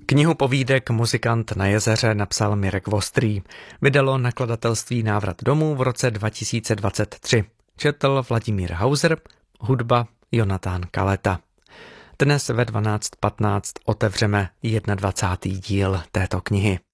Knihu povídek Muzikant na jezeře napsal Mirek Vostrý. Vydalo nakladatelství Návrat domů v roce 2023. Četl Vladimír Hauser, hudba Jonatán Kaleta. Dnes ve 12:15 otevřeme 21. díl této knihy.